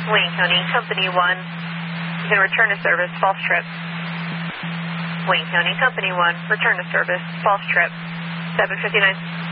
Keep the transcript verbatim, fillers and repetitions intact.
Wayne County, Company one. You can return to service, false trip. Wayne County, Company one, return to service, false trip. seven fifty-nine.